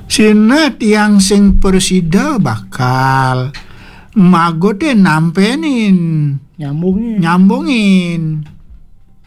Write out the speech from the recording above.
Sina tiang sing persida bakal magote nampenin Nyambungin. nyambungin